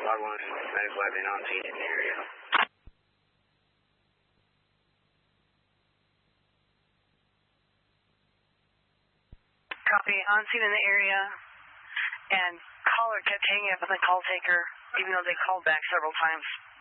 Squad 1, medical admin on scene in the area. Copy, on scene in the area, and caller kept hanging up on the call taker, even though they called back several times.